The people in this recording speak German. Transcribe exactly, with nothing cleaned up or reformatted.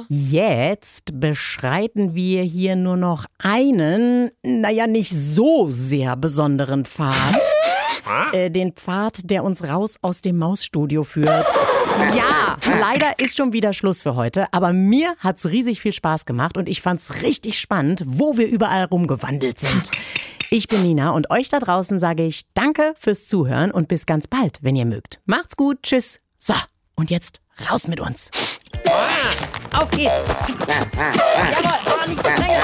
Jetzt beschreiten wir hier nur noch einen, naja, nicht so sehr besonderen Pfad. Äh, den Pfad, der uns raus aus dem Mausstudio führt. Ja, leider ist schon wieder Schluss für heute, aber mir hat's riesig viel Spaß gemacht und ich fand's richtig spannend, wo wir überall rumgewandelt sind. Ich bin Nina und euch da draußen sage ich Danke fürs Zuhören und bis ganz bald, wenn ihr mögt. Macht's gut, tschüss. So, und jetzt raus mit uns. Auf geht's. Jawohl, aber nicht so lange.